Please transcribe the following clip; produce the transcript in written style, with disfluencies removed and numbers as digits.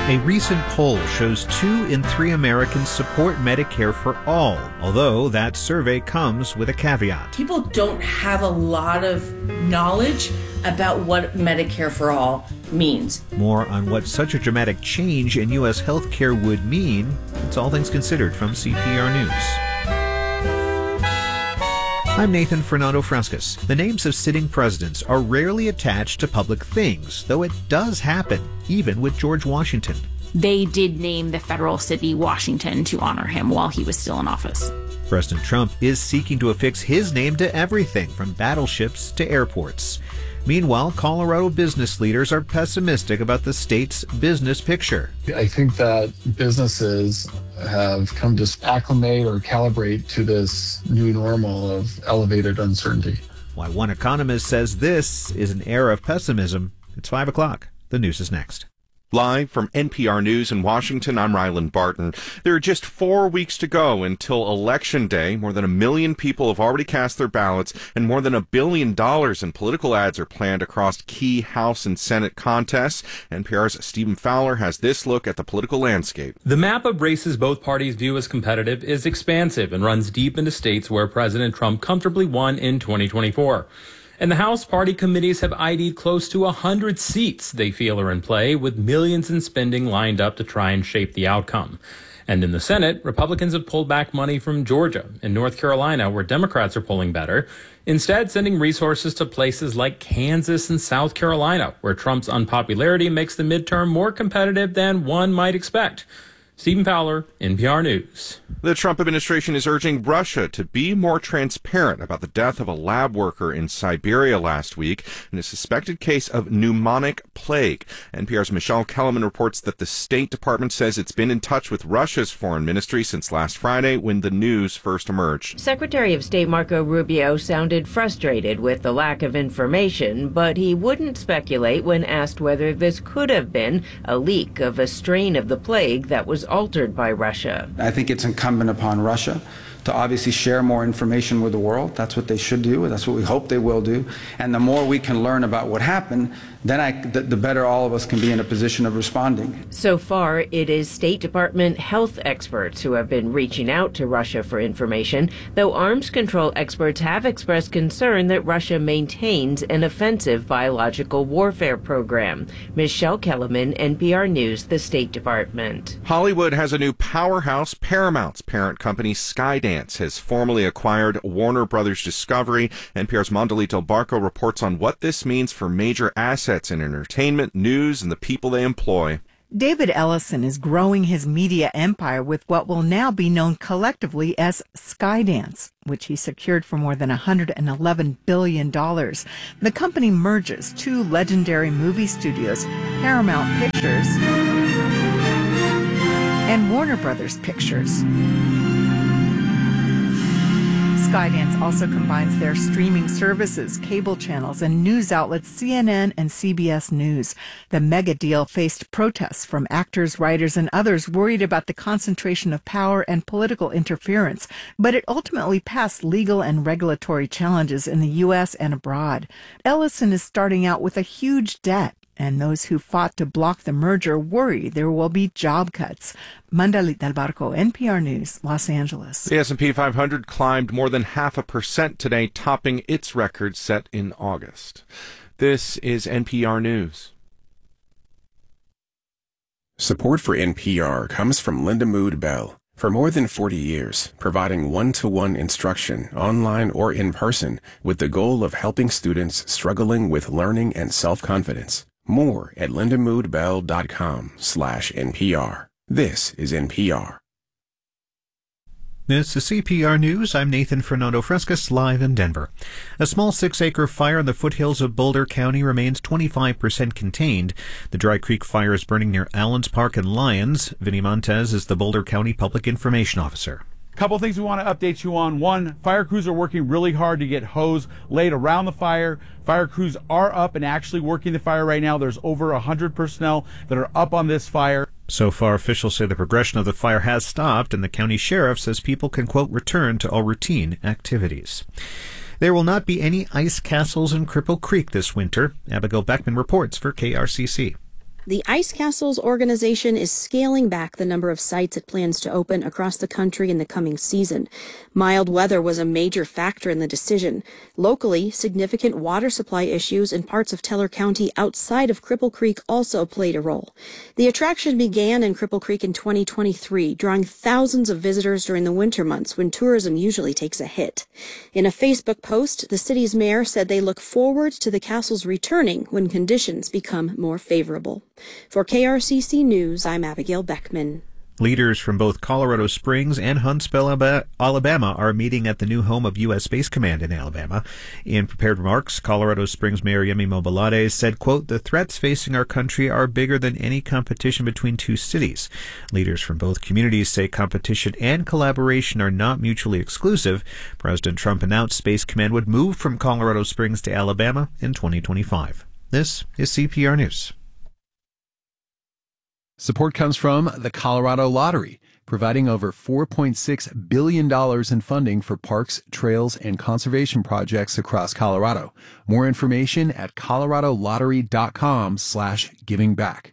A recent poll shows 2 in 3 Americans support Medicare for all, although that survey comes with a caveat. People don't have a lot of knowledge about what Medicare for all means. More on what such a dramatic change in U.S. healthcare would mean. It's All Things Considered from CPR News. I'm Nathan Fernando Frascas. The names of sitting presidents are rarely attached to public things, though it does happen, even with George Washington. They did name the federal city Washington to honor him while he was still in office. President Trump is seeking to affix his name to everything from battleships to airports. Meanwhile, Colorado business leaders are pessimistic about the state's business picture. I think that businesses have come to acclimate or calibrate to this new normal of elevated uncertainty. Why one economist says this is an era of pessimism. It's 5 o'clock. The news is next. Live from NPR News in Washington, I'm Ryland Barton. There are just 4 weeks to go until Election Day. More than 1 million people have already cast their ballots, and more than $1 billion in political ads are planned across key House and Senate contests. NPR's Stephen Fowler has this look at the political landscape. The map of races both parties view as competitive is expansive and runs deep into states where President Trump comfortably won in 2024. And the House party committees have ID'd close to 100 seats they feel are in play, with millions in spending lined up to try and shape the outcome. And in the Senate, Republicans have pulled back money from Georgia and North Carolina, where Democrats are polling better, instead sending resources to places like Kansas and South Carolina, where Trump's unpopularity makes the midterm more competitive than one might expect. Stephen Fowler, NPR News. The Trump administration is urging Russia to be more transparent about the death of a lab worker in Siberia last week in a suspected case of pneumonic plague. NPR's Michelle Kellerman reports that the State Department says it's been in touch with Russia's foreign ministry since last Friday when the news first emerged. Secretary of State Marco Rubio sounded frustrated with the lack of information, but he wouldn't speculate when asked whether this could have been a leak of a strain of the plague that was altered by Russia. I think it's incumbent upon Russia to obviously share more information with the world. That's what they should do. That's what we hope they will do. And the more we can learn about what happened, then the better all of us can be in a position of responding. So far, it is State Department health experts who have been reaching out to Russia for information, though arms control experts have expressed concern that Russia maintains an offensive biological warfare program. Michelle Kellerman, NPR News, the State Department. Hollywood has a new powerhouse. Paramount's parent company, Skydance, has formally acquired Warner Brothers Discovery. NPR's Mondalito Barco reports on what this means for major assets in entertainment, news, and the people they employ. David Ellison is growing his media empire with what will now be known collectively as Skydance, which he secured for more than $111 billion. The company merges 2 legendary movie studios, Paramount Pictures and Warner Brothers Pictures. Skydance also combines their streaming services, cable channels, and news outlets CNN and CBS News. The mega deal faced protests from actors, writers, and others worried about the concentration of power and political interference, but it ultimately passed legal and regulatory challenges in the U.S. and abroad. Ellison is starting out with a huge debt, and those who fought to block the merger worry there will be job cuts. Mandalit Del Barco, NPR News, Los Angeles. The S&P 500 climbed more than 0.5% today, topping its record set in August. This is NPR News. Support for NPR comes from Linda Mood Bell. For more than 40 years, providing one-to-one instruction, online or in person, with the goal of helping students struggling with learning and self-confidence. More at lindamoodbell.com/NPR. This is NPR. This is CPR News. I'm Nathan Fernando Frascas, live in Denver. A small 6-acre fire in the foothills of Boulder County remains 25% contained. The Dry Creek fire is burning near Allens Park and Lyons. Vinny Montez is the Boulder County Public Information Officer. Couple things we want to update you on. One, fire crews are working really hard to get hose laid around the fire. Fire crews are up and actually working the fire right now. There's over 100 personnel that are up on this fire. So far, officials say the progression of the fire has stopped, and the county sheriff says people can, quote, return to all routine activities. There will not be any ice castles in Cripple Creek this winter. Abigail Beckman reports for KRCC. The Ice Castles organization is scaling back the number of sites it plans to open across the country in the coming season. Mild weather was a major factor in the decision. Locally, significant water supply issues in parts of Teller County outside of Cripple Creek also played a role. The attraction began in Cripple Creek in 2023, drawing thousands of visitors during the winter months when tourism usually takes a hit. In a Facebook post, the city's mayor said they look forward to the castles returning when conditions become more favorable. For KRCC News, I'm Abigail Beckman. Leaders from both Colorado Springs and Huntsville, Alabama, are meeting at the new home of U.S. Space Command in Alabama. In prepared remarks, Colorado Springs Mayor Yemi Mobolade said, quote, "The threats facing our country are bigger than any competition between two cities." Leaders from both communities say competition and collaboration are not mutually exclusive. President Trump announced Space Command would move from Colorado Springs to Alabama in 2025. This is CPR News. Support comes from the Colorado Lottery, providing over $4.6 billion in funding for parks, trails, and conservation projects across Colorado. More information at coloradolottery.com/givingback.